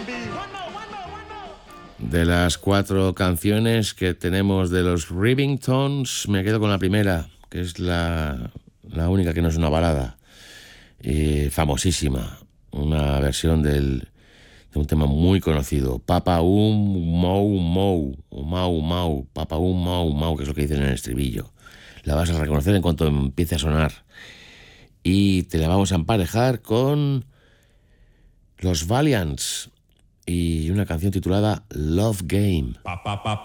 De las 4 canciones que tenemos de los Rivingtons, me quedo con la primera, que es la única que no es una balada. Famosísima. Una versión de un tema muy conocido. Papa Mau Mau, o Mau Mau, Papa Mau Mau, que es lo que dicen en el estribillo. La vas a reconocer en cuanto empiece a sonar. Y te la vamos a emparejar con los Valiants y una canción titulada Love Game.